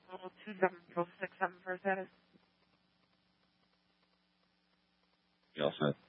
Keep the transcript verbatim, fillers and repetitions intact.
Total two seven four six seven for status. You all set?